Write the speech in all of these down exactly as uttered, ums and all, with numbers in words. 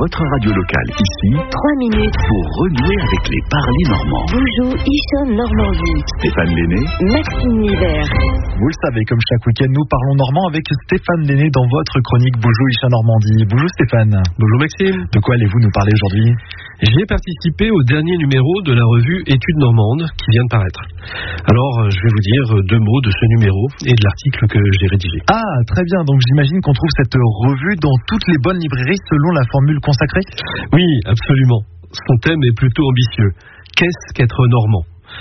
votre radio locale. Ici, trois minutes pour renouer avec les parlers normands. Bonjour, Ishon Normandie. Stéphane Lenné, Maxime Nivert. Vous le savez, comme chaque week-end, nous parlons normand avec Stéphane Lenné dans votre chronique Bonjour Ishon Normandie. Bonjour Stéphane. Bonjour Maxime. De quoi allez-vous nous parler aujourd'hui ? J'y ai participé au dernier numéro de la revue Études normandes qui vient de paraître. Alors, je vais vous dire deux mots de ce numéro et de l'article que j'ai rédigé. Ah, très bien. Donc j'imagine qu'on trouve cette revue dans toutes les bonnes librairies selon la formule consacrée ? Oui, absolument. Son thème est plutôt ambitieux. Qu'est-ce qu'être normand ?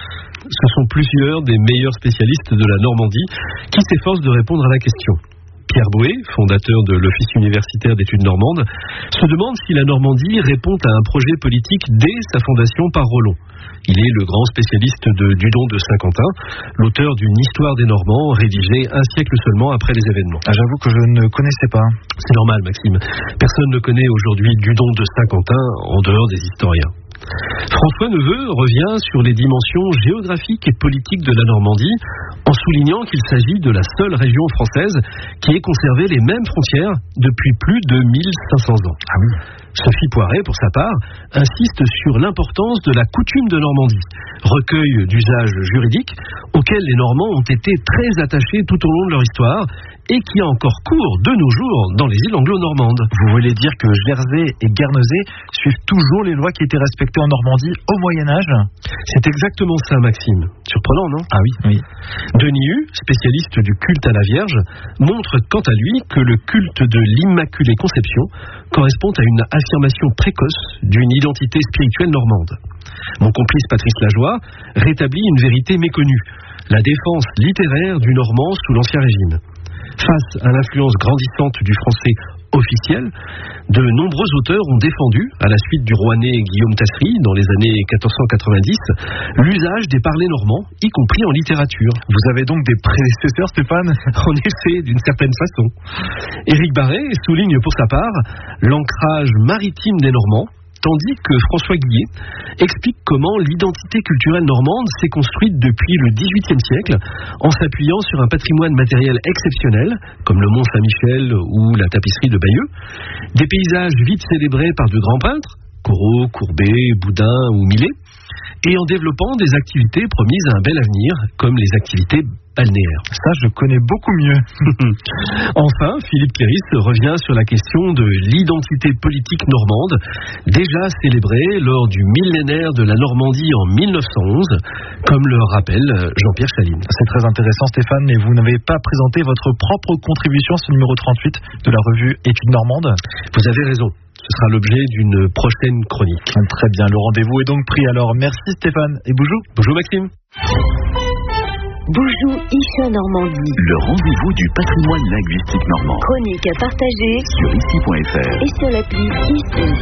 Ce sont plusieurs des meilleurs spécialistes de la Normandie qui s'efforcent de répondre à la question. Pierre Boué, fondateur de l'Office universitaire d'études normandes, se demande si la Normandie répond à un projet politique dès sa fondation par Rollon. Il est le grand spécialiste de Dudon de Saint-Quentin, l'auteur d'une histoire des Normands rédigée un siècle seulement après les événements. Ah, j'avoue que je ne connaissais pas. C'est normal, Maxime. Personne ne connaît aujourd'hui Dudon de Saint-Quentin en dehors des historiens. François Neveu revient sur les dimensions géographiques et politiques de la Normandie en soulignant qu'il s'agit de la seule région française qui ait conservé les mêmes frontières depuis plus de mille cinq cents ans. Ah oui. Sophie Poiret, pour sa part, insiste sur l'importance de la coutume de Normandie, recueil d'usages juridiques auxquels les Normands ont été très attachés tout au long de leur histoire et qui a encore cours de nos jours dans les îles anglo-normandes. Vous voulez dire que Jersey et Guernesey suivent toujours les lois qui étaient respectées en Normandie au Moyen-Âge ? C'est exactement ça, Maxime. Surprenant, non ? Ah oui, oui. Denis Hue, spécialiste du culte à la Vierge, montre quant à lui que le culte de l'Immaculée Conception correspond à une affirmation précoce d'une identité spirituelle normande. Mon complice Patrice Lajoie rétablit une vérité méconnue, la défense littéraire du normand sous l'Ancien Régime. Face à l'influence grandissante du français officiel, de nombreux auteurs ont défendu, à la suite du rouennais Guillaume Tasserie, dans les années quatorze cent quatre-vingt-dix, l'usage des parlers normands, y compris en littérature. Vous avez donc des prédécesseurs, Stéphane ? En effet, d'une certaine façon. Éric Barré souligne pour sa part l'ancrage maritime des Normands, tandis que François Guillet explique comment l'identité culturelle normande s'est construite depuis le dix-huitième siècle en s'appuyant sur un patrimoine matériel exceptionnel, comme le Mont Saint-Michel ou la tapisserie de Bayeux, des paysages vite célébrés par de grands peintres, Corot, Courbet, Boudin ou Millet, et en développant des activités promises à un bel avenir, comme les activités balnéaires. Ça, je connais beaucoup mieux. Enfin, Philippe Cléris revient sur la question de l'identité politique normande, déjà célébrée lors du millénaire de la Normandie en mille neuf cent onze, comme le rappelle Jean-Pierre Chaline. C'est très intéressant, Stéphane, mais vous n'avez pas présenté votre propre contribution, ce numéro trente-huit de la revue Études normandes. Vous avez raison. Ce sera l'objet d'une prochaine chronique. Très bien, le rendez-vous est donc pris. Alors, merci Stéphane et bonjour. Bonjour Maxime. Bonjour, Ishon Normandie. le rendez-vous du patrimoine linguistique normand. Chronique à partager Sur ici point f r et sur l'appli ici.